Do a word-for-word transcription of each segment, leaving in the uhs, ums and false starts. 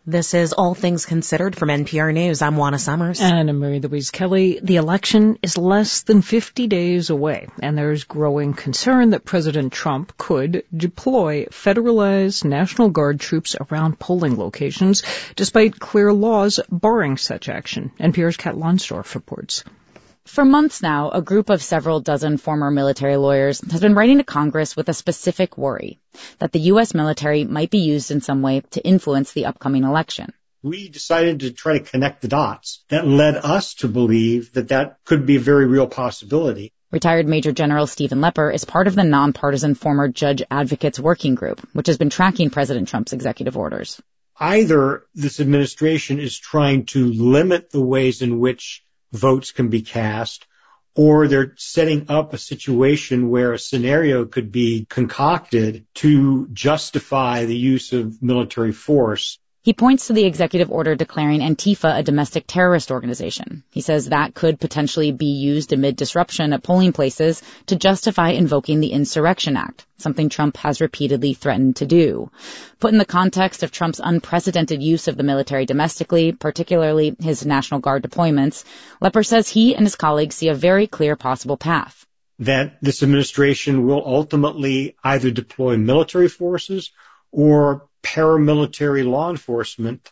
This is All Things Considered from N P R News. I'm Juana Summers. And I'm Mary Louise Kelly. The election is less than fifty days away, and there's growing concern that President Trump could deploy federalized National Guard troops around polling locations, despite clear laws barring such action. N P R's Kat Lonsdorf reports. For months now, a group of several dozen former military lawyers has been writing to Congress with a specific worry that the U S military might be used in some way to influence the upcoming election. We decided to try to connect the dots. That led us to believe that that could be a very real possibility. Retired Major General Stephen Lepper is part of the nonpartisan former Judge Advocates Working Group, which has been tracking President Trump's executive orders. Either this administration is trying to limit the ways in which votes can be cast, or they're setting up a situation where a scenario could be concocted to justify the use of military force. He points to the executive order declaring Antifa a domestic terrorist organization. He says that could potentially be used amid disruption at polling places to justify invoking the Insurrection Act, something Trump has repeatedly threatened to do. Put in the context of Trump's unprecedented use of the military domestically, particularly his National Guard deployments, Lepper says he and his colleagues see a very clear possible path. That this administration will ultimately either deploy military forces or paramilitary law enforcement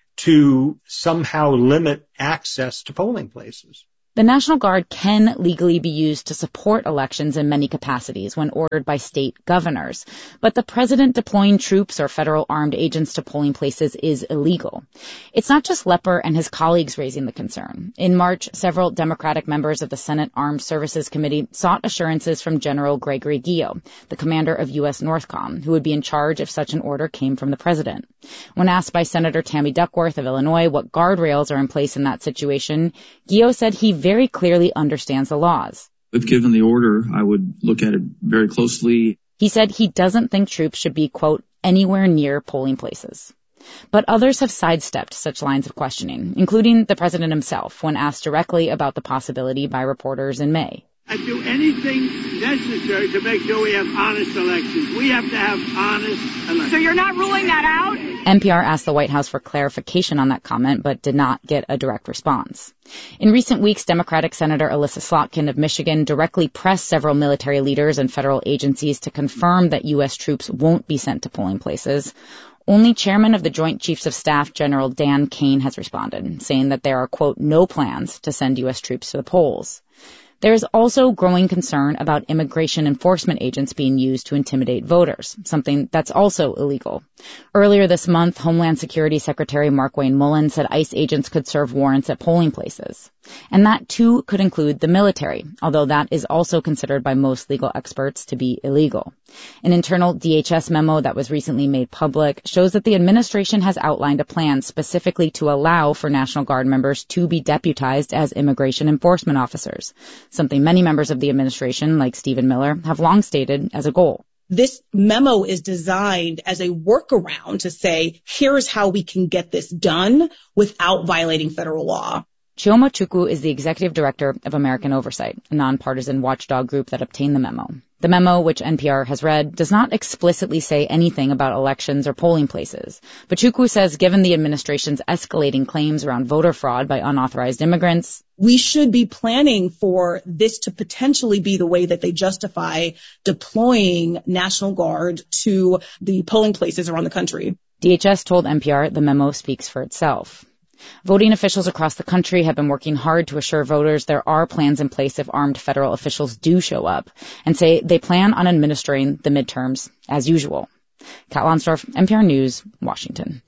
to somehow limit access to polling places. The National Guard can legally be used to support elections in many capacities when ordered by state governors. But the president deploying troops or federal armed agents to polling places is illegal. It's not just Lepper and his colleagues raising the concern. In March, several Democratic members of the Senate Armed Services Committee sought assurances from General Gregory Guillo, the commander of U S NORTHCOM, who would be in charge if such an order came from the president. When asked by Senator Tammy Duckworth of Illinois what guardrails are in place in that situation, Guillo said he very clearly understands the laws. If given the order, I would look at it very closely. He said he doesn't think troops should be, quote, anywhere near polling places. But others have sidestepped such lines of questioning, including the president himself, when asked directly about the possibility by reporters in May. I do anything necessary to make sure we have honest elections. We have to have honest elections. So you're not ruling that out? N P R asked the White House for clarification on that comment, but did not get a direct response. In recent weeks, Democratic Senator Elissa Slotkin of Michigan directly pressed several military leaders and federal agencies to confirm that U S troops won't be sent to polling places. Only Chairman of the Joint Chiefs of Staff, General Dan Kane, has responded, saying that there are, quote, no plans to send U S troops to the polls. There is also growing concern about immigration enforcement agents being used to intimidate voters, something that's also illegal. Earlier this month, Homeland Security Secretary Markwayne Mullin said ICE agents could serve warrants at polling places. And that, too, could include the military, although that is also considered by most legal experts to be illegal. An internal D H S memo that was recently made public shows that the administration has outlined a plan specifically to allow for National Guard members to be deputized as immigration enforcement officers, something many members of the administration, like Stephen Miller, have long stated as a goal. This memo is designed as a workaround to say, here's how we can get this done without violating federal law. Chioma Chukwu is the executive director of American Oversight, a nonpartisan watchdog group that obtained the memo. The memo, which N P R has read, does not explicitly say anything about elections or polling places. But Chukwu says given the administration's escalating claims around voter fraud by unauthorized immigrants, we should be planning for this to potentially be the way that they justify deploying National Guard to the polling places around the country. D H S told N P R the memo speaks for itself. Voting officials across the country have been working hard to assure voters there are plans in place if armed federal officials do show up, and say they plan on administering the midterms as usual. Kat Lonsdorf, N P R News, Washington.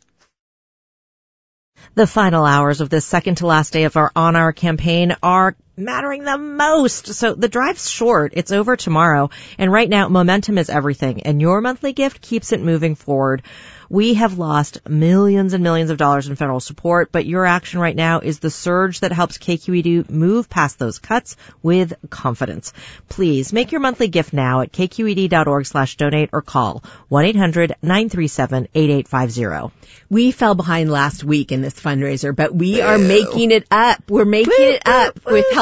The final hours of this second to last day of our On Our campaign are mattering the most. So the drive's short. It's over tomorrow. And right now, momentum is everything. And your monthly gift keeps it moving forward. We have lost millions and millions of dollars in federal support, but your action right now is the surge that helps K Q E D move past those cuts with confidence. Please make your monthly gift now at kqed.org slash donate or call one eight hundred nine three seven eight eight five zero. We fell behind last week in this fundraiser, but we are making it up. We're making it up with help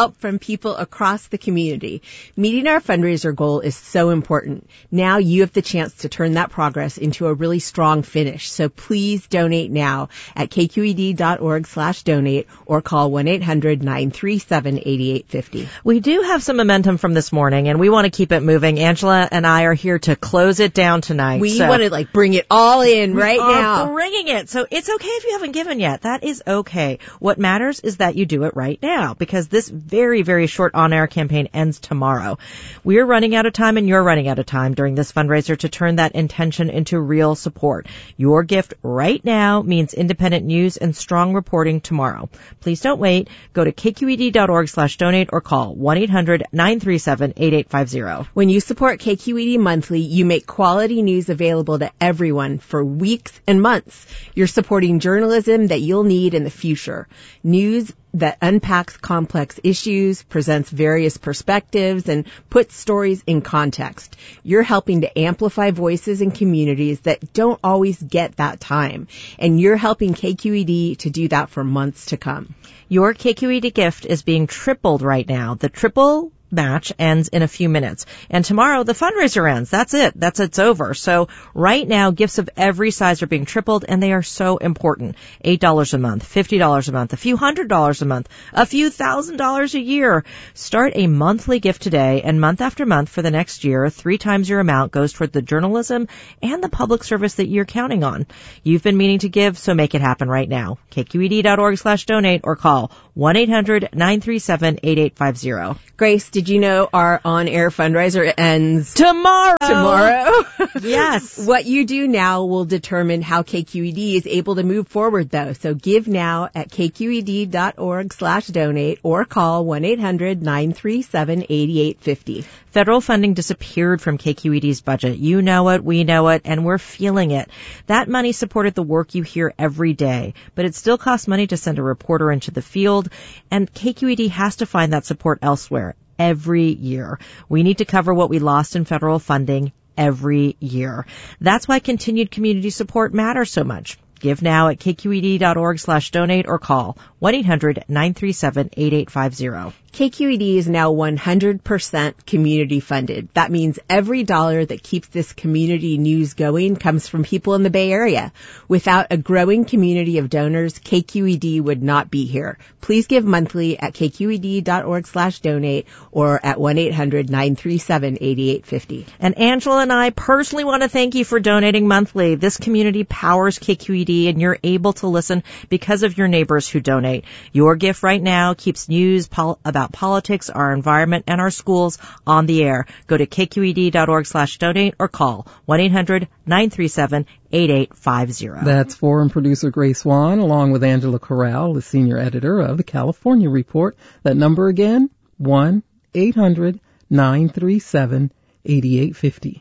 help from people across the community. Meeting our fundraiser goal is so important. Now you have the chance to turn that progress into a really strong finish. So please donate now at kqed.org slash donate or call one eight hundred nine three seven eight eight five zero. We do have some momentum from this morning, and we want to keep it moving. Angela and I are here to close it down tonight. We so want to like bring it all in right we now. Are bringing it. So it's okay if you haven't given yet. That is okay. What matters is that you do it right now, because this very, very short on-air campaign ends tomorrow. We're running out of time, and you're running out of time during this fundraiser to turn that intention into real support. Your gift right now means independent news and strong reporting tomorrow. Please don't wait. Go to kqed.org slash donate or call one eight hundred nine three seven eight eight five zero. When you support K Q E D Monthly, you make quality news available to everyone for weeks and months. You're supporting journalism that you'll need in the future. News that unpacks complex issues, presents various perspectives, and puts stories in context. You're helping to amplify voices in communities that don't always get that time. And you're helping K Q E D to do that for months to come. Your K Q E D gift is being tripled right now. The triple match ends in a few minutes. And tomorrow the fundraiser ends. That's it. That's it's over. So right now gifts of every size are being tripled, and they are so important. eight dollars a month, fifty dollars a month, a few hundred dollars a month, a few thousand dollars a year. Start a monthly gift today, and month after month for the next year, three times your amount goes toward the journalism and the public service that you're counting on. You've been meaning to give, so make it happen right now. kqed.org slash donate or call one eight hundred nine three seven eight eight five zero. Grace, did you know our on-air fundraiser ends tomorrow? Tomorrow. Yes. What you do now will determine how K Q E D is able to move forward, though. So give now at kqed.org slash donate or call one eight hundred nine three seven eight eight five zero. Federal funding disappeared from K Q E D's budget. You know it, we know it, and we're feeling it. That money supported the work you hear every day, but it still costs money to send a reporter into the field, and K Q E D has to find that support elsewhere every year. We need to cover what we lost in federal funding every year. That's why continued community support matters so much. Give now at kqed.org slash donate or call one eight hundred nine three seven eight eight five zero. K Q E D is now one hundred percent community funded. That means every dollar that keeps this community news going comes from people in the Bay Area. Without a growing community of donors, K Q E D would not be here. Please give monthly at kqed.org slash donate or at one eight hundred nine three seven eight eight five zero. And Angela and I personally want to thank you for donating monthly. This community powers K Q E D, and you're able to listen because of your neighbors who donate. Your gift right now keeps news pol- about politics, our environment, and our schools on the air. Go to kqed.org slash donate or call one eight hundred nine three seven eight eight five zero. That's foreign producer Grace Swan, along with Angela Corral, the senior editor of the California Report. That number again, one eight hundred nine three seven eight eight five zero.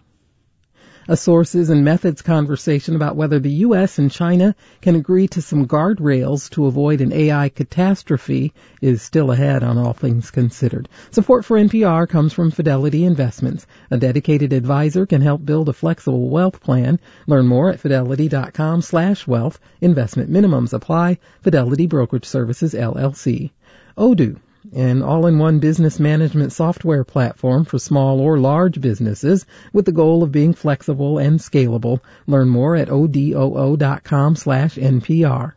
A sources and methods conversation about whether the U S and China can agree to some guardrails to avoid an A I catastrophe is still ahead on All Things Considered. Support for N P R comes from Fidelity Investments. A dedicated advisor can help build a flexible wealth plan. Learn more at fidelity.com slash wealth. Investment minimums apply. Fidelity Brokerage Services, L L C. Odoo, an all-in-one business management software platform for small or large businesses with the goal of being flexible and scalable. Learn more at odoo.com slash NPR.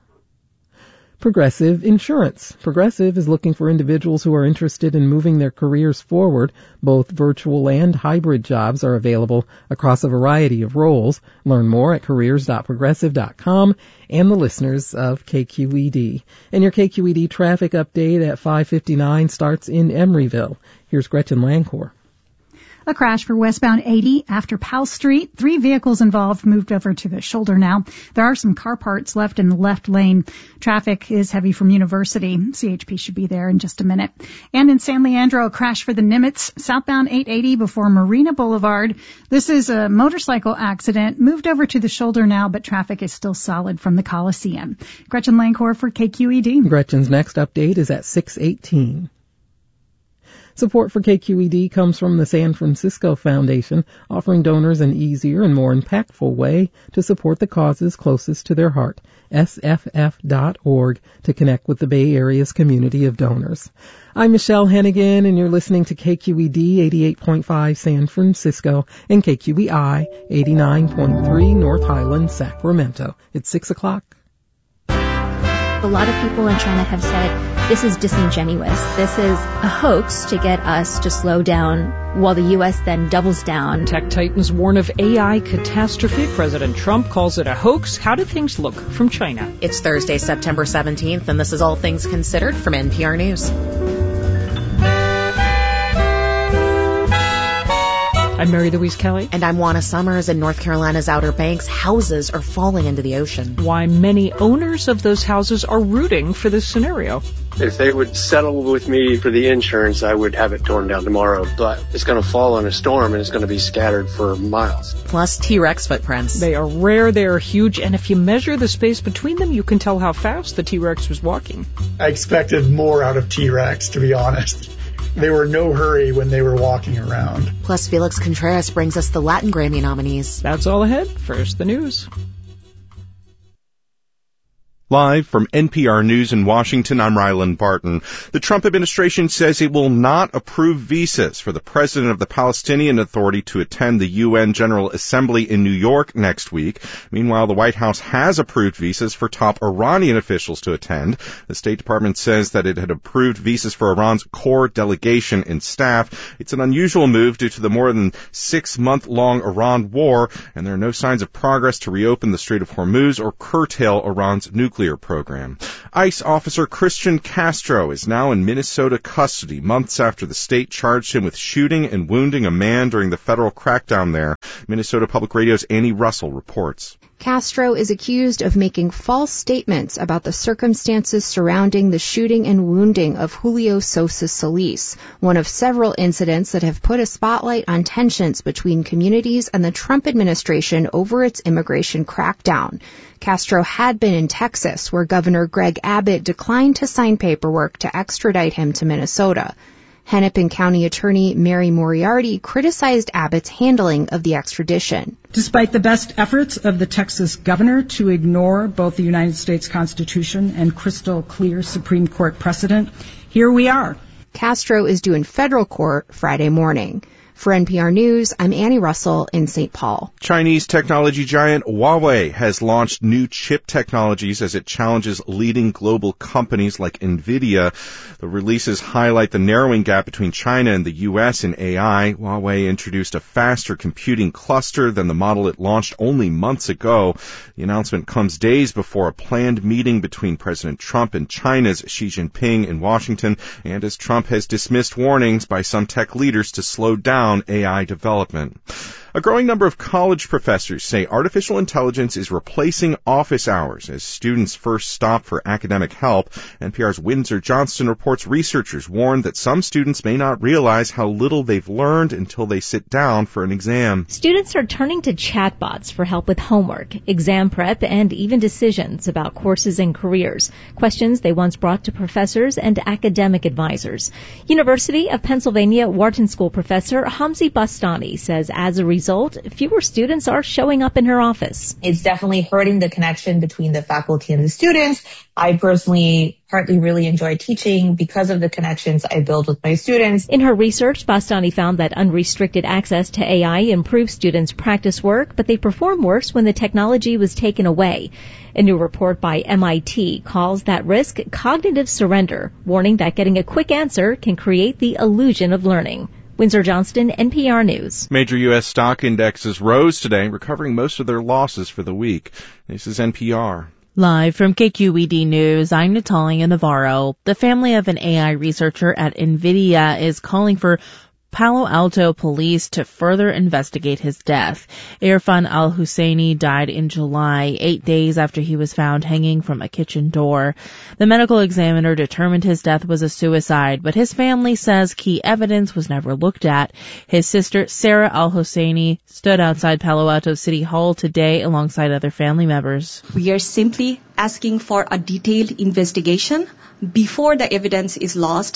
Progressive Insurance. Progressive is looking for individuals who are interested in moving their careers forward. Both virtual and hybrid jobs are available across a variety of roles. Learn more at careers dot progressive dot com and the listeners of K Q E D. And your K Q E D traffic update at five fifty-nine starts in Emeryville. Here's Gretchen Lancor. A crash for westbound eighty after Powell Street. Three vehicles involved moved over to the shoulder now. There are some car parts left in the left lane. Traffic is heavy from University. C H P should be there in just a minute. And in San Leandro, a crash for the Nimitz, southbound eight eighty before Marina Boulevard. This is a motorcycle accident. Moved over to the shoulder now, but traffic is still solid from the Coliseum. Gretchen Lancor for K Q E D. Gretchen's next update is at six eighteen. Support for K Q E D comes from the San Francisco Foundation, offering donors an easier and more impactful way to support the causes closest to their heart. S F F dot org to connect with the Bay Area's community of donors. I'm Michelle Hennigan, and you're listening to K Q E D eighty-eight point five San Francisco and K Q E I eighty-nine point three North Highland, Sacramento. It's six o'clock. A lot of people in China have said this is disingenuous. This is a hoax to get us to slow down, while the U S then doubles down. Tech titans warn of A I catastrophe. President Trump calls it a hoax. How do things look from China? It's Thursday, September seventeenth, and this is All Things Considered from N P R News. I'm Mary Louise Kelly. And I'm Juana Summers. In North Carolina's Outer Banks, houses are falling into the ocean. Why many owners of those houses are rooting for this scenario. If they would settle with me for the insurance, I would have it torn down tomorrow. But it's going to fall in a storm, and it's going to be scattered for miles. Plus T-Rex footprints. They are rare, they are huge, and if you measure the space between them, you can tell how fast the T-Rex was walking. I expected more out of T-Rex, to be honest. They were in no hurry when they were walking around. Plus, Felix Contreras brings us the Latin Grammy nominees. That's all ahead. First, the news. Live from N P R News in Washington, I'm Ryland Barton. The Trump administration says it will not approve visas for the president of the Palestinian Authority to attend the U N General Assembly in New York next week. Meanwhile, the White House has approved visas for top Iranian officials to attend. The State Department says that it had approved visas for Iran's core delegation and staff. It's an unusual move due to the more than six-month-long Iran war, and there are no signs of progress to reopen the Strait of Hormuz or curtail Iran's nuclear program. ICE officer Christian Castro is now in Minnesota custody months after the state charged him with shooting and wounding a man during the federal crackdown there. Minnesota Public Radio's Annie Russell reports. Castro is accused of making false statements about the circumstances surrounding the shooting and wounding of Julio Sosa Solis, one of several incidents that have put a spotlight on tensions between communities and the Trump administration over its immigration crackdown. Castro had been in Texas, where Governor Greg Abbott declined to sign paperwork to extradite him to Minnesota. Hennepin County Attorney Mary Moriarty criticized Abbott's handling of the extradition. Despite the best efforts of the Texas governor to ignore both the United States Constitution and crystal clear Supreme Court precedent, here we are. Castro is due in federal court Friday morning. For N P R News, I'm Annie Russell in Saint Paul. Chinese technology giant Huawei has launched new chip technologies as it challenges leading global companies like NVIDIA. The releases highlight the narrowing gap between China and the U S in A I. Huawei introduced a faster computing cluster than the model it launched only months ago. The announcement comes days before a planned meeting between President Trump and China's Xi Jinping in Washington, and as Trump has dismissed warnings by some tech leaders to slow down A I development. A growing number of college professors say artificial intelligence is replacing office hours as students first stop for academic help. N P R's Windsor Johnston reports researchers warn that some students may not realize how little they've learned until they sit down for an exam. Students are turning to chatbots for help with homework, exam prep, and even decisions about courses and careers, questions they once brought to professors and academic advisors. University of Pennsylvania Wharton School professor Hamzi Bastani says as a result, fewer students are showing up in her office. It's definitely hurting the connection between the faculty and the students. I personally partly really enjoy teaching because of the connections I build with my students. In her research, Bastani found that unrestricted access to A I improves students' practice work, but they perform worse when the technology was taken away. A new report by M I T calls that risk cognitive surrender, warning that getting a quick answer can create the illusion of learning. Windsor Johnston, N P R News. Major U S stock indexes rose today, recovering most of their losses for the week. This is N P R. Live from K Q E D News, I'm Natalia Navarro. The family of an A I researcher at NVIDIA is calling for Palo Alto police to further investigate his death. Irfan al-Husseini died in July, eight days after he was found hanging from a kitchen door. The medical examiner determined his death was a suicide, but his family says key evidence was never looked at. His sister, Sarah al-Husseini, stood outside Palo Alto City Hall today alongside other family members. We are simply asking for a detailed investigation before the evidence is lost,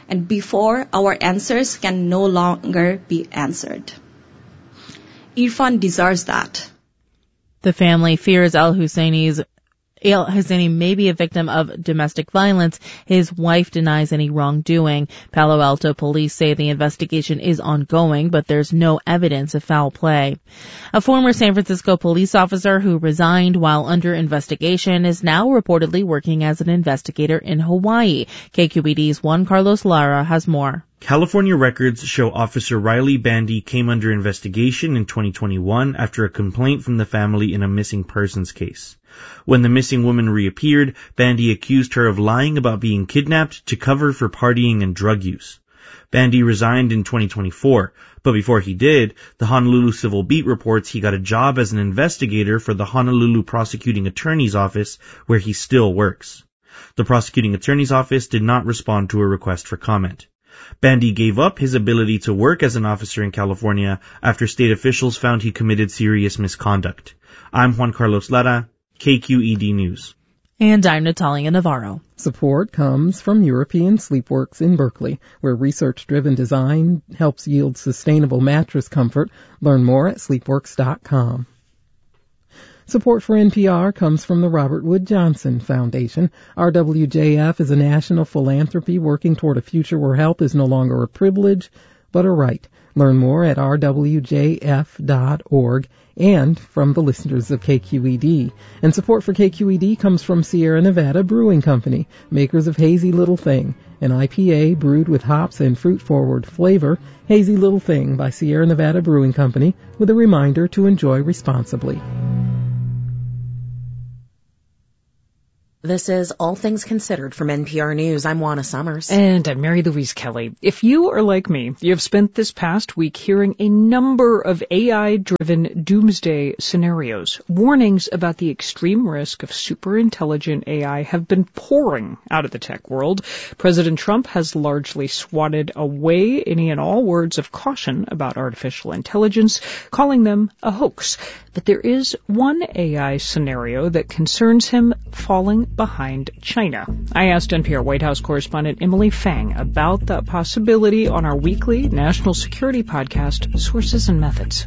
and before our answers can no longer be answered. Irfan deserves that. The family fears al-Husseini's al-Husseini may be a victim of domestic violence. His wife denies any wrongdoing. Palo Alto police say the investigation is ongoing, but there's no evidence of foul play. A former San Francisco police officer who resigned while under investigation is now reportedly working as an investigator in Hawaii. K Q E D's Juan Carlos Lara has more. California records show Officer Riley Bandy came under investigation in twenty twenty-one after a complaint from the family in a missing persons case. When the missing woman reappeared, Bandy accused her of lying about being kidnapped to cover for partying and drug use. Bandy resigned in twenty twenty-four, but before he did, the Honolulu Civil Beat reports he got a job as an investigator for the Honolulu Prosecuting Attorney's Office, where he still works. The Prosecuting Attorney's Office did not respond to a request for comment. Bandy gave up his ability to work as an officer in California after state officials found he committed serious misconduct. I'm Juan Carlos Lara, K Q E D News. And I'm Natalia Navarro. Support comes from European Sleepworks in Berkeley, where research-driven design helps yield sustainable mattress comfort. Learn more at sleepworks dot com. Support for N P R comes from the Robert Wood Johnson Foundation. R W J F is a national philanthropy working toward a future where help is no longer a privilege, but a right. Learn more at r w j f dot org and from the listeners of K Q E D. And support for K Q E D comes from Sierra Nevada Brewing Company, makers of Hazy Little Thing, an I P A brewed with hops and fruit-forward flavor. Hazy Little Thing by Sierra Nevada Brewing Company, with a reminder to enjoy responsibly. This is All Things Considered from N P R News. I'm Juana Summers. And I'm Mary Louise Kelly. If you are like me, you have spent this past week hearing a number of A I-driven doomsday scenarios. Warnings about the extreme risk of superintelligent A I have been pouring out of the tech world. President Trump has largely swatted away any and all words of caution about artificial intelligence, calling them a hoax. But there is one A I scenario that concerns him falling behind China. I asked N P R White House correspondent Emily Fang about that possibility on our weekly national security podcast, Sources and Methods.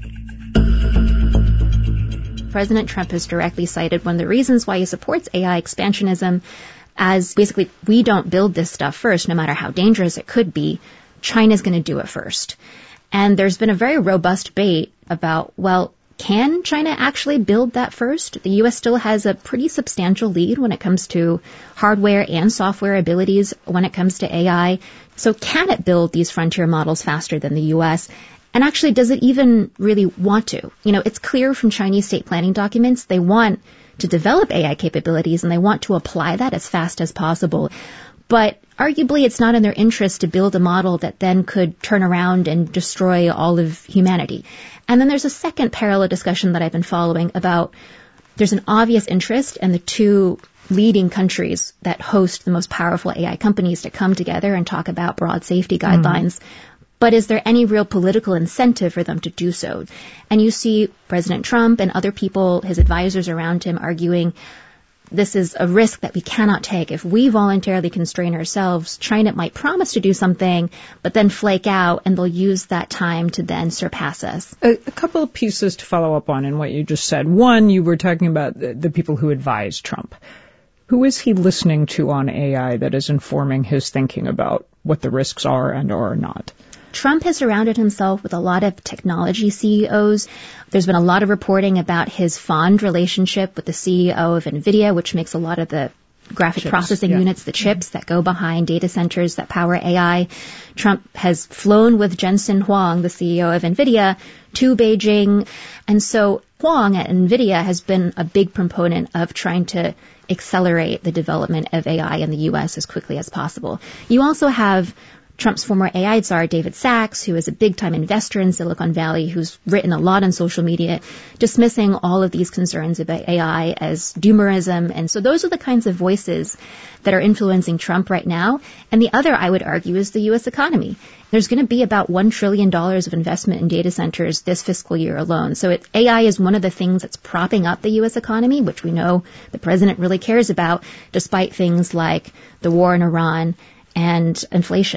President Trump has directly cited one of the reasons why he supports A I expansionism as basically, we don't build this stuff first, no matter how dangerous it could be. China's going to do it first. And there's been a very robust debate about, well, can China actually build that first? The U S still has a pretty substantial lead when it comes to hardware and software abilities when it comes to A I. So can it build these frontier models faster than the U S? And actually, does it even really want to? You know, it's clear from Chinese state planning documents they want to develop A I capabilities and they want to apply that as fast as possible. But arguably, it's not in their interest to build a model that then could turn around and destroy all of humanity. And then there's a second parallel discussion that I've been following about there's an obvious interest in the two leading countries that host the most powerful A I companies to come together and talk about broad safety guidelines. Mm. But is there any real political incentive for them to do so? And you see President Trump and other people, his advisors around him, arguing this is a risk that we cannot take. If we voluntarily constrain ourselves, China might promise to do something, but then flake out, and they'll use that time to then surpass us. A, a couple of pieces to follow up on in what you just said. One, you were talking about the, the people who advise Trump. Who is he listening to on A I that is informing his thinking about what the risks are and are not? Trump has surrounded himself with a lot of technology C E Os. There's been a lot of reporting about his fond relationship with the C E O of NVIDIA, which makes a lot of the graphic chips, processing yeah. units, the chips mm-hmm. that go behind data centers that power A I. Trump has flown with Jensen Huang, the C E O of NVIDIA, to Beijing. And so Huang at NVIDIA has been a big proponent of trying to accelerate the development of A I in the U S as quickly as possible. You also have Trump's former A I czar, David Sachs, who is a big-time investor in Silicon Valley, who's written a lot on social media, dismissing all of these concerns about A I as doomerism. And so those are the kinds of voices that are influencing Trump right now. And the other, I would argue, is the U S economy. There's going to be about one trillion dollars of investment in data centers this fiscal year alone. So it, A I is one of the things that's propping up the U S economy, which we know the president really cares about, despite things like the war in Iran and inflation.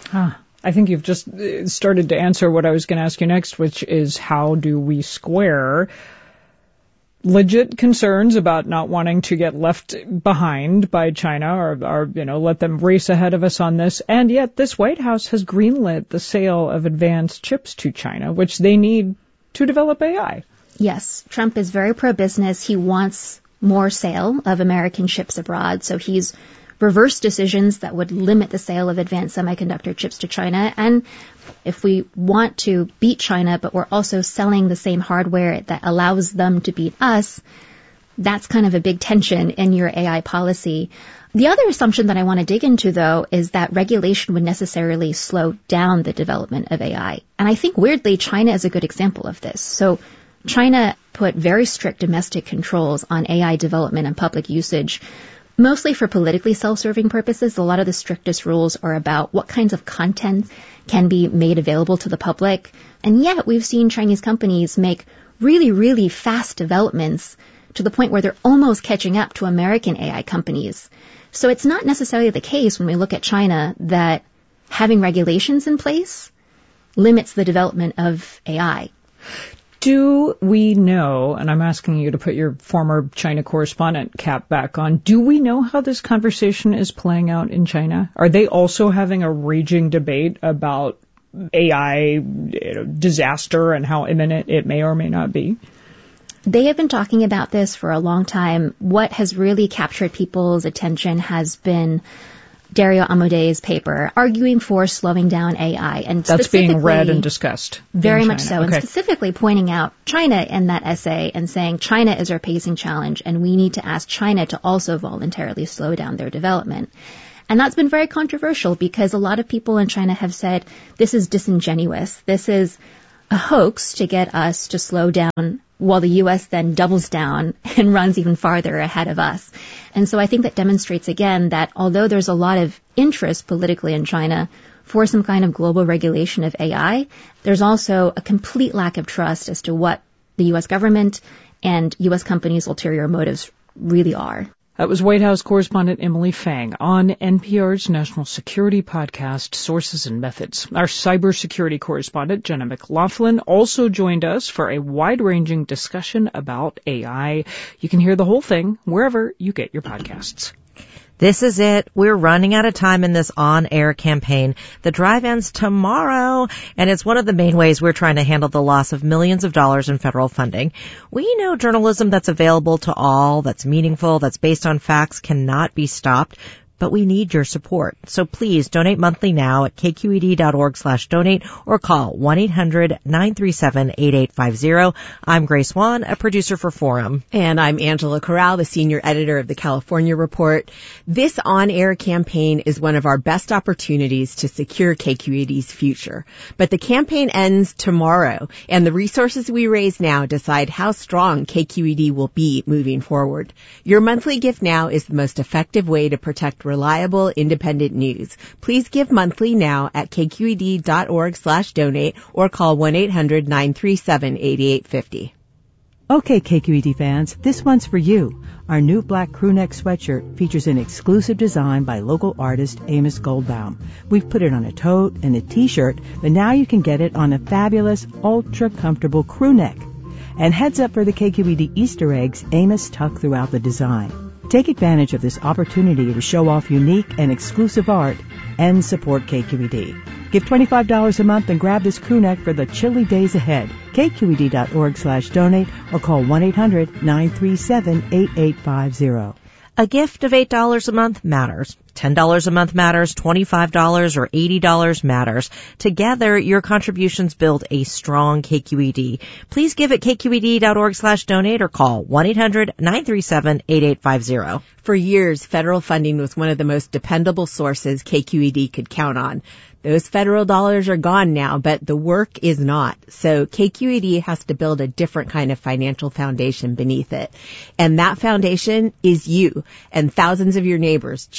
Huh. I think you've just started to answer what I was going to ask you next, which is how do we square legit concerns about not wanting to get left behind by China or, or, you know, let them race ahead of us on this. And yet this White House has greenlit the sale of advanced chips to China, which they need to develop A I. Yes, Trump is very pro-business. He wants more sale of American chips abroad. So he's reversed decisions that would limit the sale of advanced semiconductor chips to China. And if we want to beat China, but we're also selling the same hardware that allows them to beat us, that's kind of a big tension in your A I policy. The other assumption that I want to dig into, though, is that regulation would necessarily slow down the development of A I. And I think, weirdly, China is a good example of this. So China put very strict domestic controls on A I development and public usage, mostly for politically self-serving purposes. A lot of the strictest rules are about what kinds of content can be made available to the public. And yet we've seen Chinese companies make really, really fast developments to the point where they're almost catching up to American A I companies. So it's not necessarily the case when we look at China that having regulations in place limits the development of A I. Do we know, and I'm asking you to put your former China correspondent cap back on, do we know how this conversation is playing out in China? Are they also having a raging debate about A I you know, disaster and how imminent it may or may not be? They have been talking about this for a long time. What has really captured people's attention has been Dario Amodei's paper arguing for slowing down A I. And that's being read and discussed. Very much so. Okay. And specifically pointing out China in that essay and saying China is our pacing challenge and we need to ask China to also voluntarily slow down their development. And that's been very controversial because a lot of people in China have said this is disingenuous. This is a hoax to get us to slow down while the U S then doubles down and runs even farther ahead of us. And so I think that demonstrates again that although there's a lot of interest politically in China for some kind of global regulation of A I, there's also a complete lack of trust as to what the U S government and U S companies' ulterior motives really are. That was White House correspondent Emily Fang on N P R's National Security Podcast, Sources and Methods. Our cybersecurity correspondent, Jenna McLaughlin, also joined us for a wide-ranging discussion about A I. You can hear the whole thing wherever you get your podcasts. This is it. We're running out of time in this on-air campaign. The drive ends tomorrow, and it's one of the main ways we're trying to handle the loss of millions of dollars in federal funding. We know journalism that's available to all, that's meaningful, that's based on facts, cannot be stopped. But we need your support. So please donate monthly now at kqed.org slash donate or call one eight hundred nine three seven eight eight five zero. I'm Grace Wan, a producer for Forum. And I'm Angela Corral, the senior editor of the California Report. This on-air campaign is one of our best opportunities to secure K Q E D's future. But the campaign ends tomorrow, and the resources we raise now decide how strong K Q E D will be moving forward. Your monthly gift now is the most effective way to protect reliable, independent news. Please give monthly now at kqed.org slash donate or call one eight hundred nine three seven eight eight five zero. Okay, K Q E D fans, this one's for you. Our new black crewneck sweatshirt features an exclusive design by local artist Amos Goldbaum. We've put it on a tote and a t-shirt, but now you can get it on a fabulous, ultra-comfortable crewneck. And heads up for the K Q E D Easter eggs Amos tucked throughout the design. Take advantage of this opportunity to show off unique and exclusive art and support K Q E D. Give twenty-five dollars a month and grab this crewneck for the chilly days ahead. kqed.org slash donate or call one eight hundred nine three seven eight eight five zero. A gift of eight dollars a month matters. ten dollars a month matters. twenty-five dollars or eighty dollars matters. Together, your contributions build a strong K Q E D. Please give at kqed.org slash donate or call one eight hundred nine three seven eight eight five zero. For years, federal funding was one of the most dependable sources K Q E D could count on. Those federal dollars are gone now, but the work is not. So K Q E D has to build a different kind of financial foundation beneath it. And that foundation is you and thousands of your neighbors choosing to come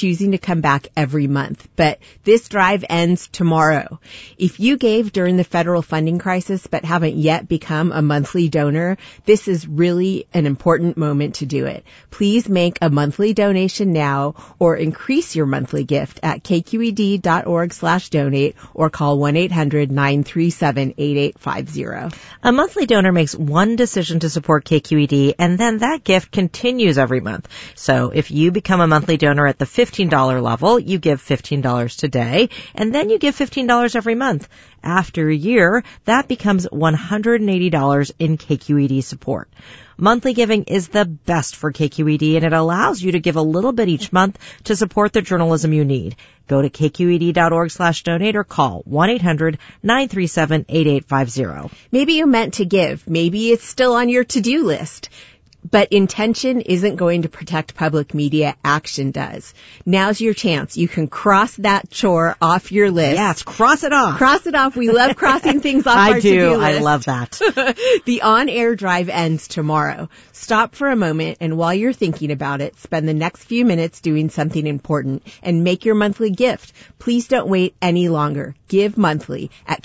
come back every month, but this drive ends tomorrow. If you gave during the federal funding crisis but haven't yet become a monthly donor, this is really an important moment to do it. Please make a monthly donation now or increase your monthly gift at kqed.org slash donate or call one eight hundred nine three seven eight eight five zero. A monthly donor makes one decision to support K Q E D, and then that gift continues every month. So if you become a monthly donor at the fifteen dollars level, you give fifteen dollars today, and then you give fifteen dollars every month. After a year, that becomes one hundred eighty dollars in K Q E D support. Monthly giving is the best for K Q E D, and it allows you to give a little bit each month to support the journalism you need. Go to kqed.org slash donate or call one eight hundred nine three seven eight eight five zero. Maybe you meant to give. Maybe it's still on your to-do list. But intention isn't going to protect public media. Action does. Now's your chance. You can cross that chore off your list. Yes, cross it off. Cross it off. We love crossing things off I our do. to-do list. I love that. The on-air drive ends tomorrow. Stop for a moment, and while you're thinking about it, spend the next few minutes doing something important and make your monthly gift. Please don't wait any longer. Give monthly at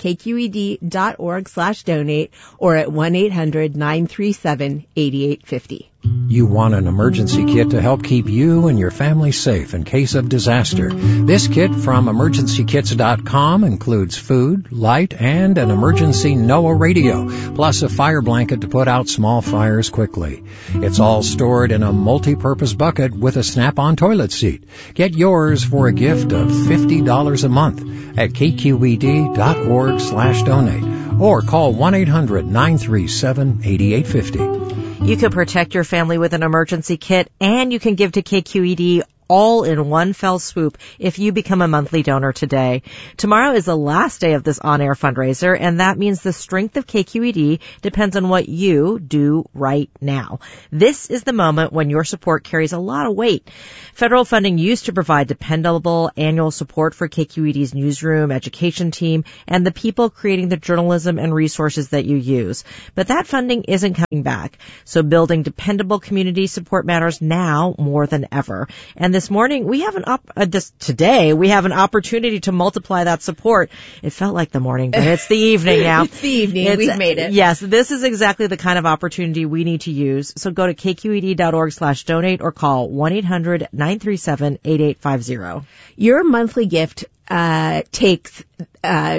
kqed.org slash donate or at one eight hundred nine three seven eight eight five zero. You want an emergency kit to help keep you and your family safe in case of disaster. This kit from emergency kits dot com includes food, light, and an emergency NOAA radio, plus a fire blanket to put out small fires quickly. It's all stored in a multi-purpose bucket with a snap-on toilet seat. Get yours for a gift of fifty dollars a month at kqed.org slash donate or call one eight hundred nine three seven eight eight five zero. You can protect your family with an emergency kit, and you can give to K Q E D all in one fell swoop if you become a monthly donor today. Tomorrow is the last day of this on-air fundraiser, and that means the strength of K Q E D depends on what you do right now. This is the moment when your support carries a lot of weight. Federal funding used to provide dependable annual support for K Q E D's newsroom, education team, and the people creating the journalism and resources that you use. But that funding isn't coming back. So building dependable community support matters now more than ever. And this morning, we have an op- uh, this today, we have an opportunity to multiply that support. It felt like the morning, but it's the evening now. It's the evening. It's, We've made it. Yes, this is exactly the kind of opportunity we need to use. So go to kqed.org slash donate or call one eight hundred nine three seven eight eight five zero. Your monthly gift, uh, takes, uh,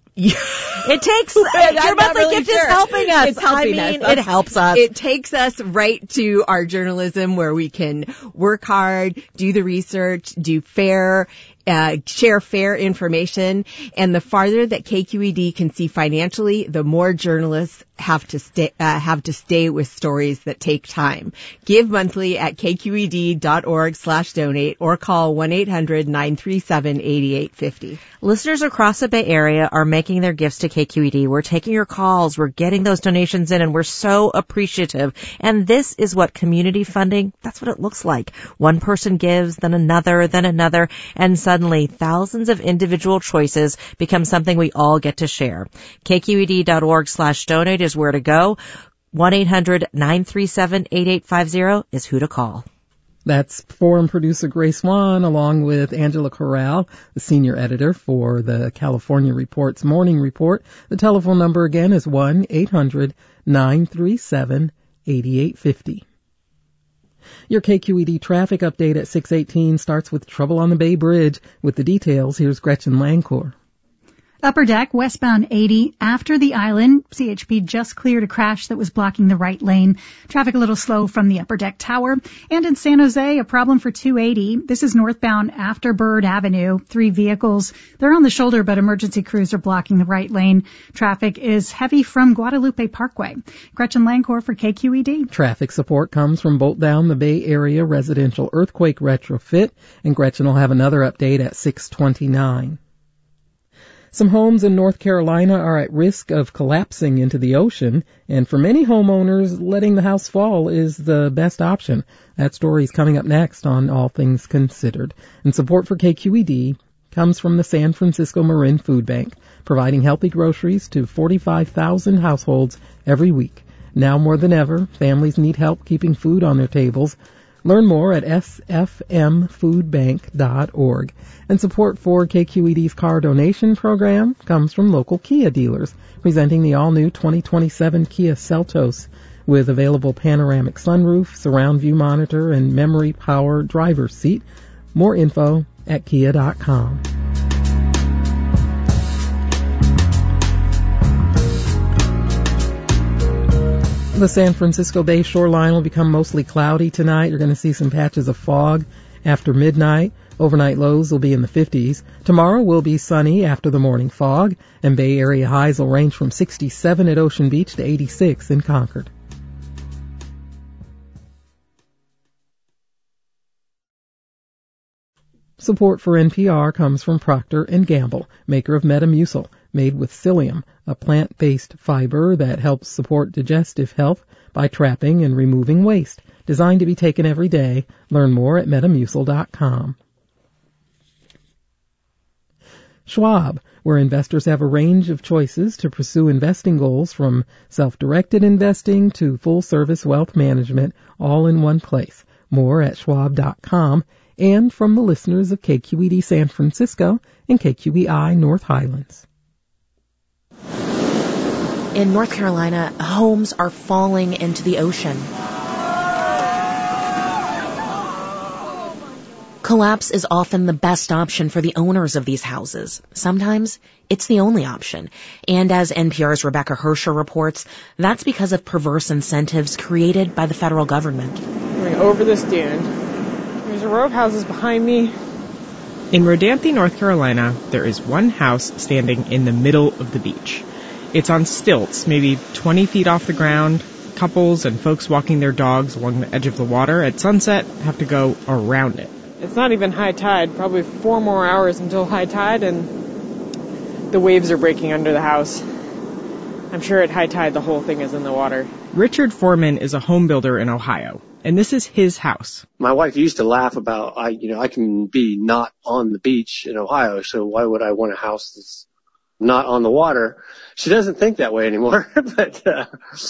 it takes, your monthly really gift sure. is helping us. It's helping I mean, us. it helps us. It takes us right to our journalism where we can work hard, do the research, do fair, uh, share fair information. And the farther that K Q E D can see financially, the more journalists have to stay, uh, have to stay with stories that take time. Give monthly at kqed.org slash donate or call one eight hundred nine three seven eight eight five zero. Listeners across the Bay Area are making their gifts to K Q E D. We're taking your calls. We're getting those donations in, and we're so appreciative. And this is what community funding, that's what it looks like. One person gives, then another, then another, and suddenly thousands of individual choices become something we all get to share. kqed.org slash donate is where to go. one eight hundred nine three seven eight eight five zero is who to call. That's forum producer Grace Swan along with Angela Corral, the senior editor for the California Report's Morning Report. The telephone number again is one eight hundred nine three seven eight eight five zero. Your K Q E D traffic update at six eighteen starts with trouble on the Bay Bridge. With the details, here's Gretchen Lancourt. Upper Deck, westbound eighty, after the island, C H P just cleared a crash that was blocking the right lane. Traffic a little slow from the Upper Deck Tower. And in San Jose, a problem for two eighty. This is northbound after Bird Avenue. Three vehicles. They're on the shoulder, but emergency crews are blocking the right lane. Traffic is heavy from Guadalupe Parkway. Gretchen Lancourt for K Q E D. Traffic support comes from Bolt Down, the Bay Area residential earthquake retrofit. And Gretchen will have another update at six twenty-nine. Some homes in North Carolina are at risk of collapsing into the ocean, and for many homeowners, letting the house fall is the best option. That story is coming up next on All Things Considered. And support for K Q E D comes from the San Francisco Marin Food Bank, providing healthy groceries to forty-five thousand households every week. Now more than ever, families need help keeping food on their tables. Learn more at s f m food bank dot org. And support for K Q E D's car donation program comes from local Kia dealers, presenting the all-new twenty twenty-seven Kia Seltos with available panoramic sunroof, surround view monitor, and memory power driver's seat. More info at kia dot com. The San Francisco Bay shoreline will become mostly cloudy tonight. You're going to see some patches of fog after midnight. Overnight lows will be in the fifties. Tomorrow will be sunny after the morning fog, and Bay Area highs will range from sixty-seven at Ocean Beach to eighty-six in Concord. Support for N P R comes from Procter and Gamble, maker of Metamucil, made with psyllium, a plant-based fiber that helps support digestive health by trapping and removing waste. Designed to be taken every day. Learn more at metamucil dot com. Schwab, where investors have a range of choices to pursue investing goals, from self-directed investing to full-service wealth management, all in one place. More at schwab dot com. And from the listeners of K Q E D San Francisco and K Q E I North Highlands. In North Carolina, homes are falling into the ocean. Collapse is often the best option for the owners of these houses. Sometimes it's the only option. And as N P R's Rebecca Hersher reports, that's because of perverse incentives created by the federal government. Going over this dune. There's a row of houses behind me. In Rodanthe, North Carolina, there is one house standing in the middle of the beach. It's on stilts, maybe twenty feet off the ground. Couples and folks walking their dogs along the edge of the water at sunset have to go around it. It's not even high tide, probably four more hours until high tide, and the waves are breaking under the house. I'm sure at high tide the whole thing is in the water. Richard Foreman is a home builder in Ohio, and this is his house. My wife used to laugh about, I, you know, I can be not on the beach in Ohio, so why would I want a house that's not on the water? She doesn't think that way anymore, but, uh...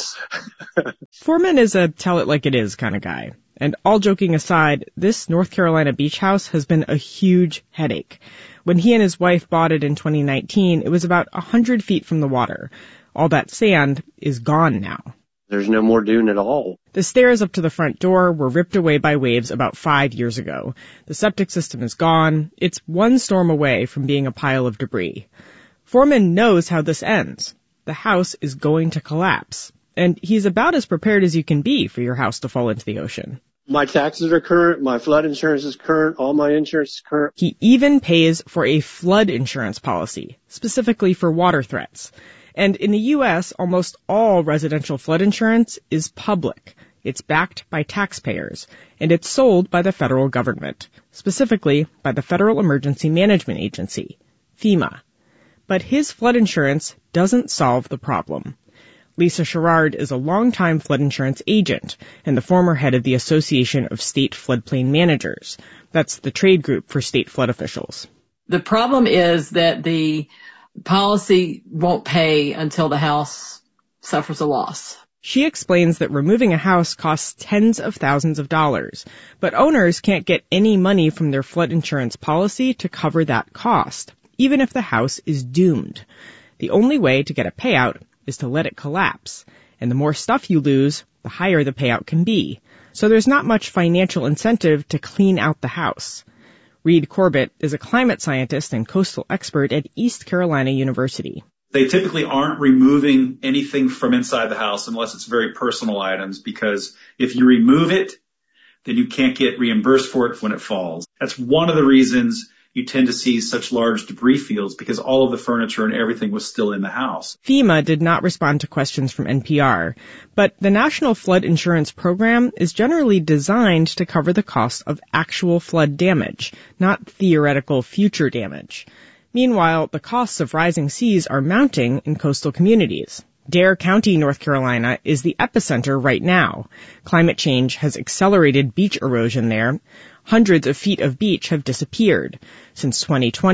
Foreman is a tell-it-like-it-is kind of guy. And all joking aside, this North Carolina beach house has been a huge headache. When he and his wife bought it in twenty nineteen, it was about one hundred feet from the water. All that sand is gone now. There's no more dune at all. The stairs up to the front door were ripped away by waves about five years ago. The septic system is gone. It's one storm away from being a pile of debris. Foreman knows how this ends. The house is going to collapse. And he's about as prepared as you can be for your house to fall into the ocean. My taxes are current, my flood insurance is current, all my insurance is current. He even pays for a flood insurance policy, specifically for water threats. And in the U S, almost all residential flood insurance is public. It's backed by taxpayers, and it's sold by the federal government, specifically by the Federal Emergency Management Agency, FEMA. But his flood insurance doesn't solve the problem. Lisa Sherrard is a longtime flood insurance agent and the former head of the Association of State Floodplain Managers. That's the trade group for state flood officials. The problem is that the policy won't pay until the house suffers a loss. She explains that removing a house costs tens of thousands of dollars, but owners can't get any money from their flood insurance policy to cover that cost, even if the house is doomed. The only way to get a payout is to let it collapse, and the more stuff you lose, the higher the payout can be. So there's not much financial incentive to clean out the house. Reed Corbett is a climate scientist and coastal expert at East Carolina University. They typically aren't removing anything from inside the house unless it's very personal items, because if you remove it, then you can't get reimbursed for it when it falls. That's one of the reasons you tend to see such large debris fields, because all of the furniture and everything was still in the house. FEMA did not respond to questions from N P R, but the National Flood Insurance Program is generally designed to cover the cost of actual flood damage, not theoretical future damage. Meanwhile, the costs of rising seas are mounting in coastal communities. Dare County, North Carolina, is the epicenter right now. Climate change has accelerated beach erosion there. Hundreds of feet of beach have disappeared. Since twenty twenty,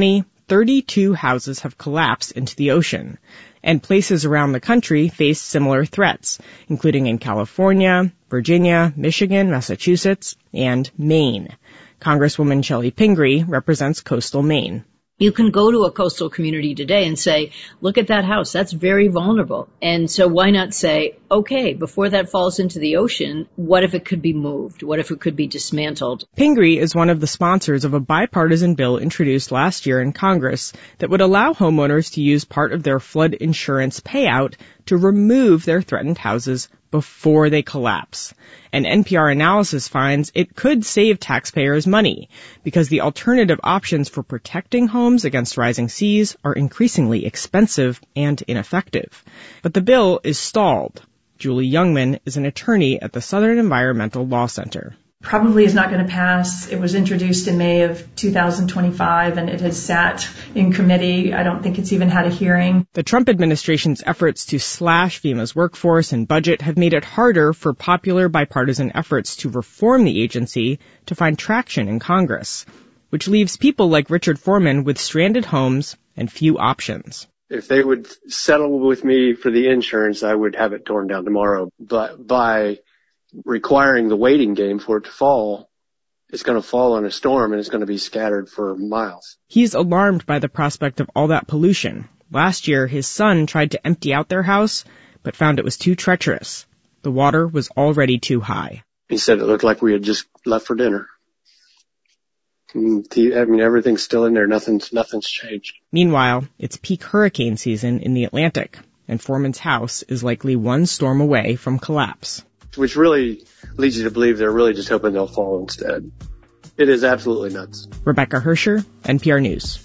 thirty-two houses have collapsed into the ocean, and places around the country face similar threats, including in California, Virginia, Michigan, Massachusetts, and Maine. Congresswoman Chellie Pingree represents coastal Maine. You can go to a coastal community today and say, look at that house, that's very vulnerable. And so why not say, okay, before that falls into the ocean, what if it could be moved? What if it could be dismantled? Pingree is one of the sponsors of a bipartisan bill introduced last year in Congress that would allow homeowners to use part of their flood insurance payout to remove their threatened houses before they collapse. An N P R analysis finds it could save taxpayers money because the alternative options for protecting homes against rising seas are increasingly expensive and ineffective. But the bill is stalled. Julie Youngman is an attorney at the Southern Environmental Law Center. Probably is not going to pass. It was introduced in May of two thousand twenty-five, and it has sat in committee. I don't think it's even had a hearing. The Trump administration's efforts to slash FEMA's workforce and budget have made it harder for popular bipartisan efforts to reform the agency to find traction in Congress, which leaves people like Richard Foreman with stranded homes and few options. If they would settle with me for the insurance, I would have it torn down tomorrow. But by requiring the waiting game for it to fall, it's going to fall in a storm and it's going to be scattered for miles. He's alarmed by the prospect of all that pollution. Last year, his son tried to empty out their house, but found it was too treacherous. The water was already too high. He said it looked like we had just left for dinner. I mean, everything's still in there. Nothing's, nothing's changed. Meanwhile, it's peak hurricane season in the Atlantic, and Foreman's house is likely one storm away from collapse. Which really leads you to believe they're really just hoping they'll fall instead. It is absolutely nuts. Rebecca Hersher, N P R News.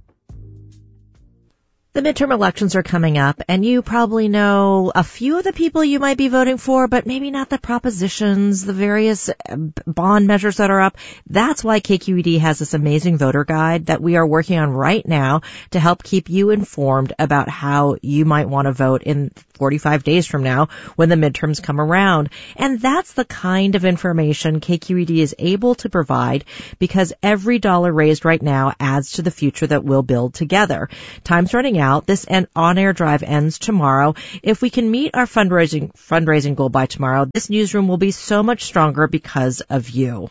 The midterm elections are coming up, and you probably know a few of the people you might be voting for, but maybe not the propositions, the various bond measures that are up. That's why K Q E D has this amazing voter guide that we are working on right now to help keep you informed about how you might want to vote in forty-five days from now when the midterms come around. And that's the kind of information K Q E D is able to provide because every dollar raised right now adds to the future that we'll build together. Time's running out. This on-air drive ends tomorrow. If we can meet our fundraising fundraising goal by tomorrow, this newsroom will be so much stronger because of you.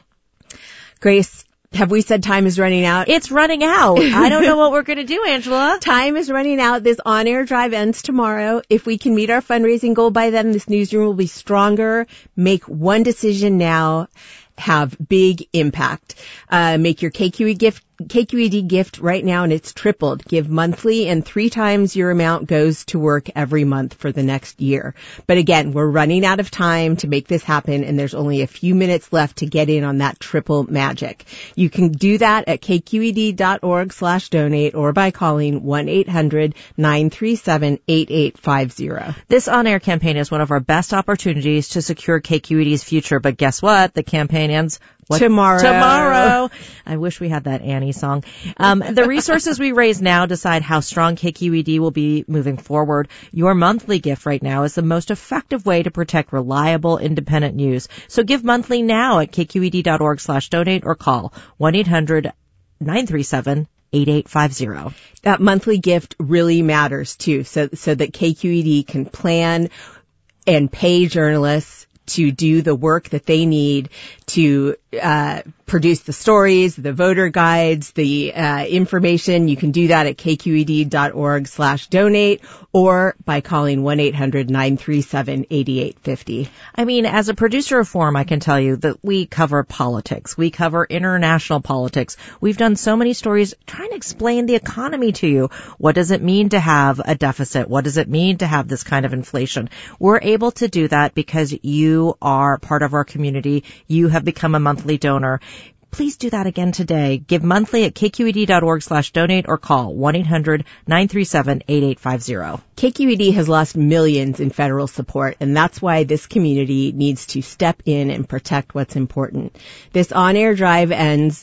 Grace, have we said time is running out? It's running out. I don't know what we're going to do, Angela. Time is running out. This on-air drive ends tomorrow. If we can meet our fundraising goal by then, this newsroom will be stronger. Make one decision now. Have big impact. Uh, make your K Q E gift, K Q E D gift right now, and it's tripled. Give monthly, and three times your amount goes to work every month for the next year. But again, we're running out of time to make this happen, and there's only a few minutes left to get in on that triple magic. You can do that at kqed.org slash donate or by calling one eight hundred nine three seven eight eight five zero. This on-air campaign is one of our best opportunities to secure K Q E D's future, but guess what? The campaign ends what? Tomorrow. Tomorrow. I wish we had that Annie song. Um, the resources we raise now decide how strong K Q E D will be moving forward. Your monthly gift right now is the most effective way to protect reliable, independent news. So give monthly now at kqed.org slash donate or call one eight hundred nine three seven eight eight five zero. That monthly gift really matters too, so, so that K Q E D can plan and pay journalists to do the work that they need to uh produce the stories, the voter guides, the uh information. You can do that at kqed.org slash donate or by calling one eight hundred nine three seven eight eight five zero. I mean, as a producer of Forum, I can tell you that we cover politics. We cover international politics. We've done so many stories trying to explain the economy to you. What does it mean to have a deficit? What does it mean to have this kind of inflation? We're able to do that because you are part of our community. You have become a monthly donor. Please do that again today. Give monthly at kqed.org slash donate or call one eight hundred nine three seven eight eight five zero. K Q E D has lost millions in federal support, and that's why this community needs to step in and protect what's important. This on-air drive ends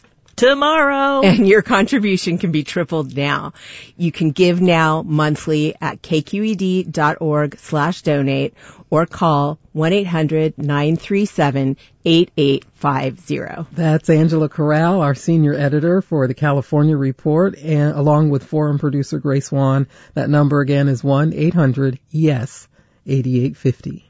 tomorrow. And your contribution can be tripled now. You can give now monthly at kqed.org slash donate or call one eight hundred nine three seven eight eight five zero. That's Angela Corral, our senior editor for the California Report, and along with forum producer Grace Wan. That number again is one eight hundred yes eighty-eight fifty.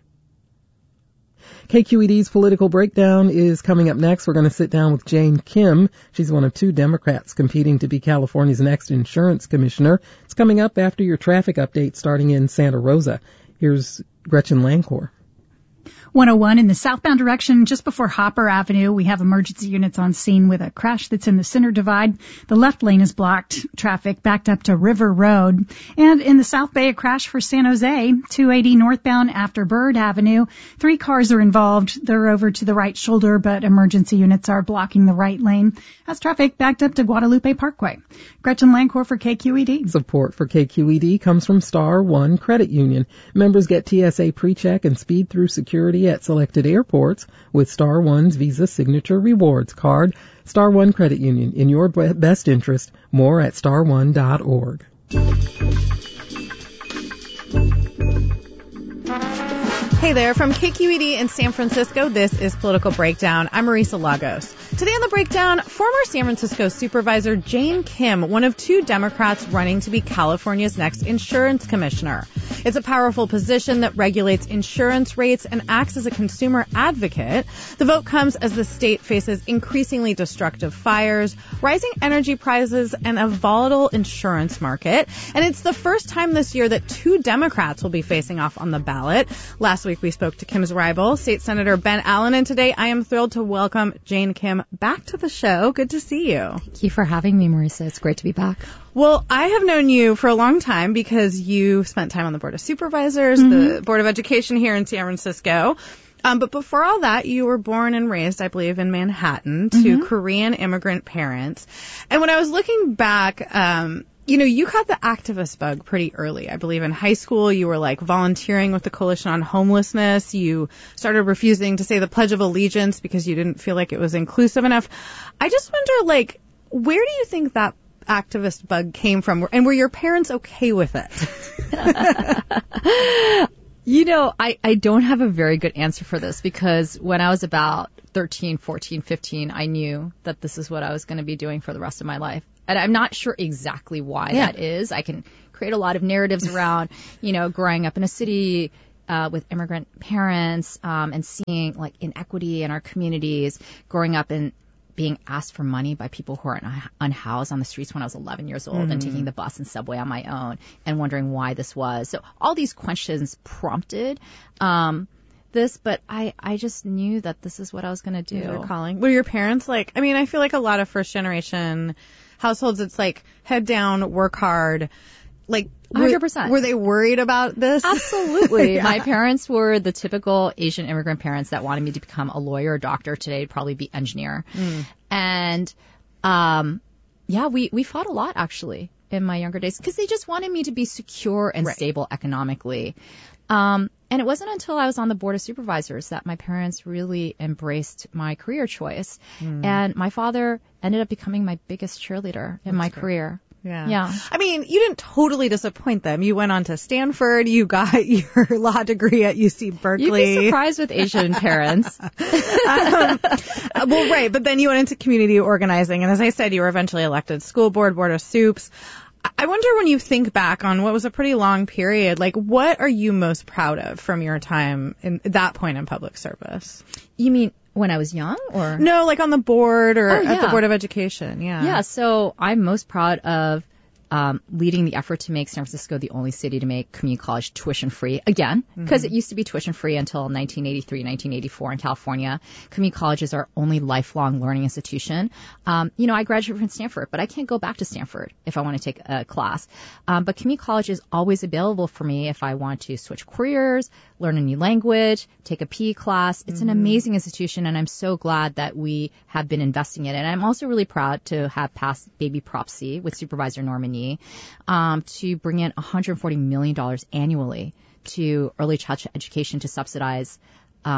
K Q E D's Political Breakdown is coming up next. We're going to sit down with Jane Kim. She's one of two Democrats competing to be California's next insurance commissioner. It's coming up after your traffic update starting in Santa Rosa. Here's Gretchen Lancor. one oh one in the southbound direction just before Hopper Avenue. We have emergency units on scene with a crash that's in the center divide. The left lane is blocked. Traffic backed up to River Road. And in the South Bay, a crash for San Jose, two eighty northbound after Bird Avenue. Three cars are involved. They're over to the right shoulder, but emergency units are blocking the right lane as traffic backed up to Guadalupe Parkway. Gretchen Lancor for K Q E D. Support for K Q E D comes from Star One Credit Union. Members get T S A PreCheck and speed through security at selected airports with Star One's Visa Signature Rewards card. Star One Credit Union, in your best interest. More at star one dot org. Hey there, from K Q E D in San Francisco, this is Political Breakdown. I'm Marisa Lagos. Today on the Breakdown, former San Francisco Supervisor Jane Kim, one of two Democrats running to be California's next insurance commissioner. It's a powerful position that regulates insurance rates and acts as a consumer advocate. The vote comes as the state faces increasingly destructive fires, rising energy prices, and a volatile insurance market. And it's the first time this year that two Democrats will be facing off on the ballot. Last week, we spoke to Kim's rival, State Senator Ben Allen, and today I am thrilled to welcome Jane Kim back to the show. Good to see you. Thank you for having me, Marisa. It's great to be back. Well, I have known you for a long time because you spent time on the Board of Supervisors, Mm-hmm. the Board of Education here in San Francisco. Um, but before all that, you were born and raised, I believe, in Manhattan to Mm-hmm. Korean immigrant parents. And when I was looking back, um, you know, you caught the activist bug pretty early. I believe in high school you were like volunteering with the Coalition on Homelessness. You started refusing to say the Pledge of Allegiance because you didn't feel like it was inclusive enough. I just wonder, like, where do you think that activist bug came from? And were your parents okay with it? You know, I, I don't have a very good answer for this because when I was about thirteen, fourteen, fifteen, I knew that this is what I was going to be doing for the rest of my life. And I'm not sure exactly why Yeah. that is. I can create a lot of narratives around, you know, growing up in a city uh, with immigrant parents um, and seeing like inequity in our communities, growing up in being asked for money by people who are un- unhoused on the streets when I was eleven years old Mm-hmm. and taking the bus and subway on my own and wondering why this was. So all these questions prompted um, this, but I, I just knew that this is what I was going to do. Your calling. Were your parents like, I mean, I feel like a lot of first generation households, it's like head down, work hard. Like, were, one hundred percent. were they worried about this? Absolutely. Yeah. My parents were the typical Asian immigrant parents that wanted me to become a lawyer or doctor. Today, it'd probably be engineer. Mm. And, um, yeah, we, we fought a lot actually in my younger days because they just wanted me to be secure and Right. stable economically. Um, and it wasn't until I was on the Board of Supervisors that my parents really embraced my career choice. Mm. And my father ended up becoming my biggest cheerleader in That's my great. career. Yeah. Yeah. I mean, you didn't totally disappoint them. You went on to Stanford. You got your law degree at U C Berkeley. You'd be surprised with Asian parents. um, well, right. But then you went into community organizing. And as I said, you were eventually elected school board, board of soups. I wonder when you think back on what was a pretty long period, like what are you most proud of from your time in that point in public service? You mean when I was young or? No, like on the board or Oh, at the yeah. Board of Education. Yeah. Yeah, so I'm most proud of um, leading the effort to make San Francisco the only city to make community college tuition free again, because Mhm. it used to be tuition free until nineteen eighty-three, nineteen eighty-four in California. Community college is our only lifelong learning institution. Um, you know, I graduated from Stanford, but I can't go back to Stanford if I want to take a class. Um, but community college is always available for me if I want to switch careers, learn a new language, take a P E class. It's an Mhm. amazing institution, and I'm so glad that we have been investing in it. And I'm also really proud to have passed Baby Prop C with Supervisor Norman Yee um, to bring in one hundred forty million dollars annually to early childhood education to subsidize um,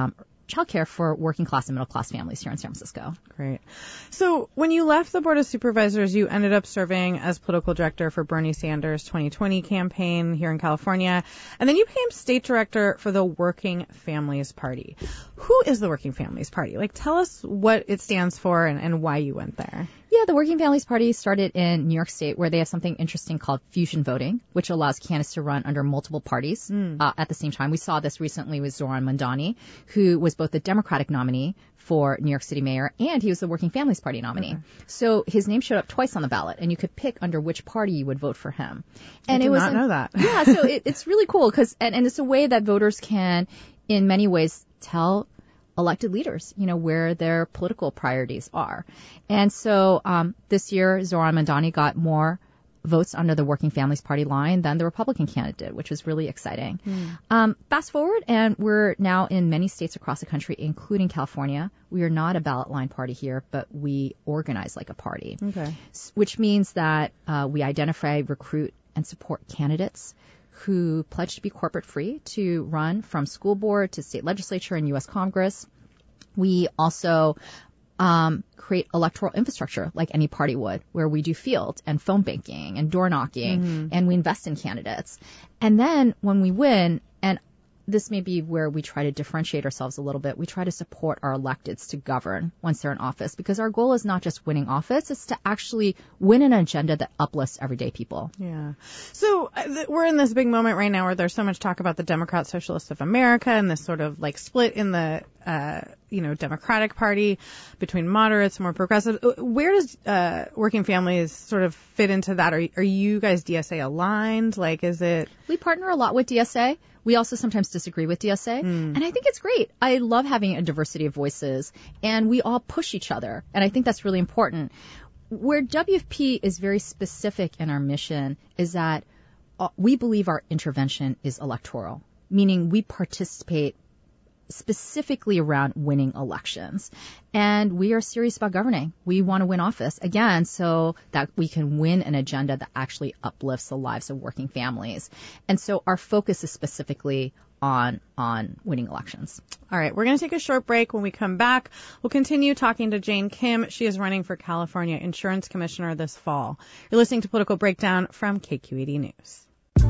childcare for working class and middle class families here in San Francisco. Great. So when you left the Board of Supervisors, you ended up serving as political director for Bernie Sanders' twenty twenty campaign here in California, and then you became state director for the Working Families Party. Who is the Working Families Party? Like, tell us what it stands for and, and why you went there. Yeah, the Working Families Party started in New York State, where they have something interesting called fusion voting, which allows candidates to run under multiple parties mm. uh, at the same time. We saw this recently with Zohran Mamdani, who was both the Democratic nominee for New York City mayor, and he was the Working Families Party nominee. Okay. So his name showed up twice on the ballot, and you could pick under which party you would vote for him. And I did it was not know that. Yeah, so it, it's really cool because, and, and it's a way that voters can, in many ways, tell elected leaders, you know, where their political priorities are. And so um, this year, Zohran Mamdani got more votes under the Working Families Party line than the Republican candidate, which was really exciting. Mm. Um, fast forward, and we're now in many states across the country, including California. We are not a ballot line party here, but we organize like a party, okay. which means that uh, we identify, recruit, and support candidates who pledge to be corporate free to run from school board to state legislature and U S Congress. We also um, create electoral infrastructure like any party would, where we do field and phone banking and door knocking, mm-hmm. and we invest in candidates. And then when we win, and this may be where we try to differentiate ourselves a little bit, we try to support our electeds to govern once they're in office, because our goal is not just winning office, it's to actually win an agenda that uplifts everyday people. Yeah. So uh, th- we're in this big moment right now where there's so much talk about the Democrat Socialists of America and this sort of like split in the, uh, you know, Democratic Party between moderates and more progressive. Where does uh, Working Families sort of fit into that? Are, are you guys D S A aligned? Like, is it? We partner a lot with D S A. We also sometimes disagree with D S A, mm. and I think it's great. I love having a diversity of voices, and we all push each other, and I think that's really important. Where W F P is very specific in our mission is that we believe our intervention is electoral, meaning we participate specifically around winning elections. And we are serious about governing. We want to win office, again, so that we can win an agenda that actually uplifts the lives of working families. And so our focus is specifically on on winning elections. All right, we're going to take a short break. When we come back, we'll continue talking to Jane Kim. She is running for California Insurance Commissioner this fall. You're listening to Political Breakdown from K Q E D News.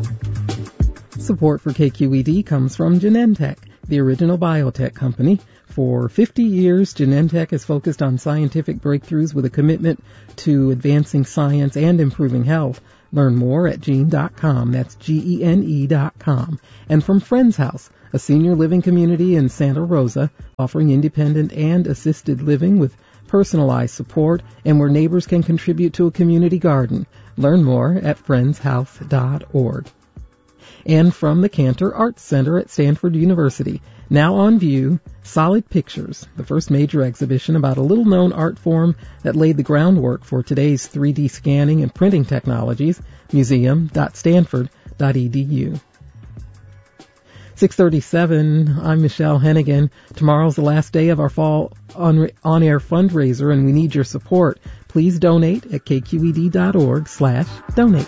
Support for K Q E D comes from Genentech, the original biotech company. For fifty years, Genentech has focused on scientific breakthroughs with a commitment to advancing science and improving health. Learn more at gene dot com. That's G E N E dot com. And from Friends House, a senior living community in Santa Rosa, offering independent and assisted living with personalized support and where neighbors can contribute to a community garden. Learn more at friends house dot org. And from the Cantor Arts Center at Stanford University, now on view, Solid Pictures, the first major exhibition about a little-known art form that laid the groundwork for today's three D scanning and printing technologies, museum dot stanford dot e d u. six thirty-seven, I'm Michelle Hennigan. Tomorrow's the last day of our fall on, on-air fundraiser, and we need your support. Please donate at k q e d dot org slash donate.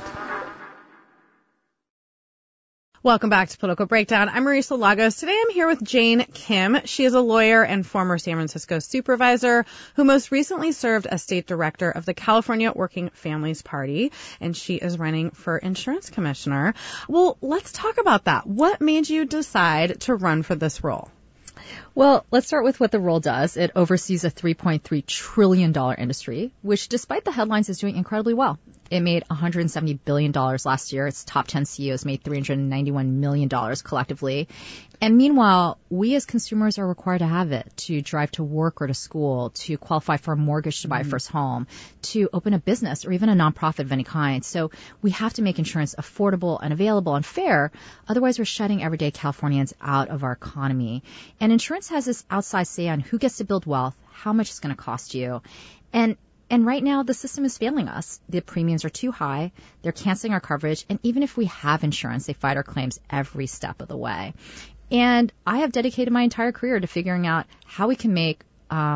Welcome back to Political Breakdown. I'm Marisa Lagos. Today I'm here with Jane Kim. She is a lawyer and former San Francisco supervisor who most recently served as state director of the California Working Families Party, and she is running for insurance commissioner. Well, let's talk about that. What made you decide to run for this role? Well, let's start with what the role does. It oversees a three point three trillion dollars industry, which despite the headlines is doing incredibly well. It made one hundred seventy billion dollars last year. Its top ten C E Os made three hundred ninety-one million dollars collectively. And meanwhile, we as consumers are required to have it to drive to work or to school, to qualify for a mortgage to buy mm-hmm. a first home, to open a business or even a nonprofit of any kind. So we have to make insurance affordable and available and fair. Otherwise, we're shutting everyday Californians out of our economy. And insurance has this outsized say on who gets to build wealth, how much it's going to cost you. And And right now, the system is failing us. The premiums are too high. They're canceling our coverage. And even if we have insurance, they fight our claims every step of the way. And I have dedicated my entire career to figuring out how we can make um,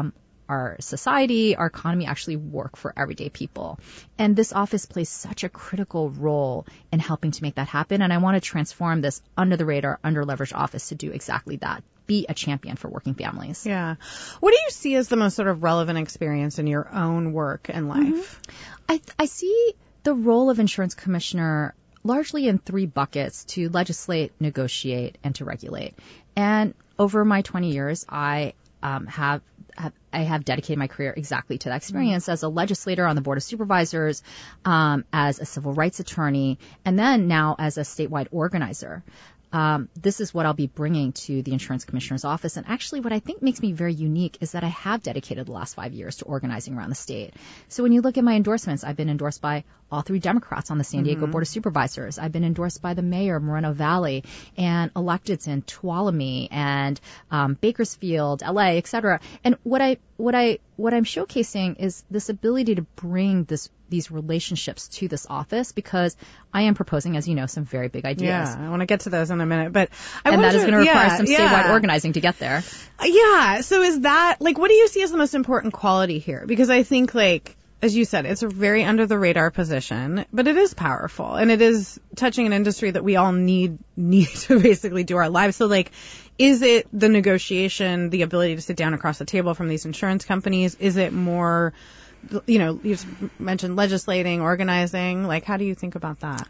our society, our economy actually work for everyday people. And this office plays such a critical role in helping to make that happen. And I want to transform this under the radar, under leveraged office to do exactly that. Be a champion for working families. Yeah. What do you see as the most sort of relevant experience in your own work and life? Mm-hmm. I, I see the role of insurance commissioner largely in three buckets: to legislate, negotiate, and to regulate. And over my twenty years, I um, have, have I have dedicated my career exactly to that experience mm-hmm. as a legislator on the Board of Supervisors, um, as a civil rights attorney, and then now as a statewide organizer. Um, this is what I'll be bringing to the insurance commissioner's office. And actually what I think makes me very unique is that I have dedicated the last five years to organizing around the state. So when you look at my endorsements, I've been endorsed by all three Democrats on the San Diego mm-hmm. Board of Supervisors. I've been endorsed by the mayor of Moreno Valley and electeds in Tuolumne and um, Bakersfield, L A, et cetera. And what I what I what I'm showcasing is this ability to bring this these relationships to this office, because I am proposing, as you know, some very big ideas. Yeah, I want to get to those in a minute, but I and wonder, that is going to require yeah, some statewide yeah. organizing to get there. Yeah. So is that, like, what do you see as the most important quality here? Because I think, like, as you said, it's a very under the radar position, but it is powerful and it is touching an industry that we all need need to basically do our lives. So, like, is it the negotiation, the ability to sit down across the table from these insurance companies? Is it more, you know, you mentioned legislating, organizing? Like, how do you think about that?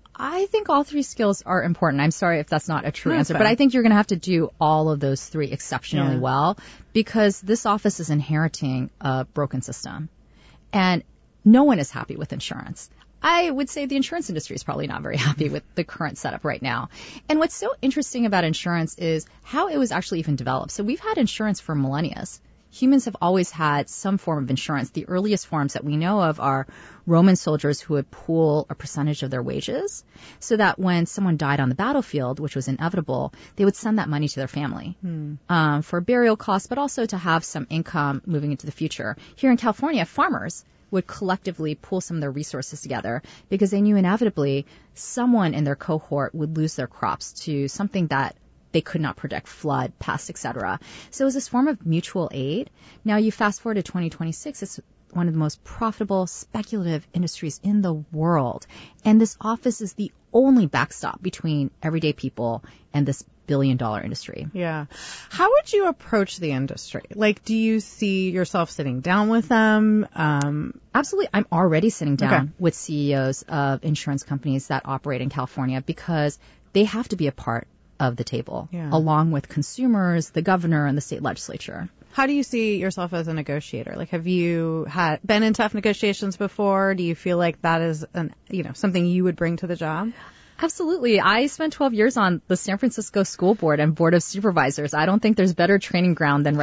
I think all three skills are important. I'm sorry if that's not a true no, answer, fair. but I think you're going to have to do all of those three exceptionally yeah. well, because this office is inheriting a broken system. And no one is happy with insurance. I would say the insurance industry is probably not very happy with the current setup right now. And what's so interesting about insurance is how it was actually even developed. So we've had insurance for millennia. Humans have always had some form of insurance. The earliest forms that we know of are Roman soldiers who would pool a percentage of their wages so that when someone died on the battlefield, which was inevitable, they would send that money to their family hmm. um, for burial costs, but also to have some income moving into the future. Here in California, farmers would collectively pool some of their resources together because they knew inevitably someone in their cohort would lose their crops to something that they could not predict: flood, pest, et cetera. So it was this form of mutual aid. Now you fast forward to twenty twenty-six, it's one of the most profitable speculative industries in the world. And this office is the only backstop between everyday people and this billion dollar industry. Yeah. How would you approach the industry? Like, do you see yourself sitting down with them? Um, Absolutely. I'm already sitting down okay. with C E Os of insurance companies that operate in California, because they have to be a part of the table, yeah. along with consumers, the governor, and the state legislature. How do you see yourself as a negotiator? Like, have you had been in tough negotiations before? Do you feel like that is an, you know, something you would bring to the job? Absolutely. I spent twelve years on the San Francisco School Board and Board of Supervisors. I don't think there's better training ground than